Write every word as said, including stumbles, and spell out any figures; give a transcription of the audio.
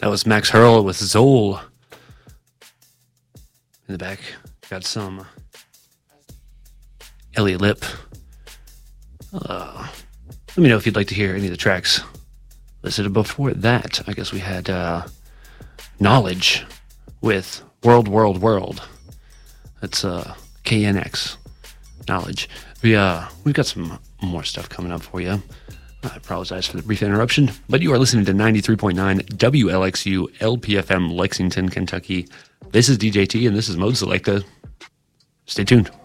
That was Max Hurl with Zoll. In the back, got some Elliot Lip. Uh, let me know if you'd like to hear any of the tracks listed before that. I guess we had uh, Knowledge with World, World, World. That's uh, K N X. Knowledge. We, uh, we've got some more stuff coming up for you. I apologize for the brief interruption, but you are listening to ninety-three point nine W L X U L P F M, Lexington, Kentucky. This is D J T, and this is Mode Selecta. Stay tuned.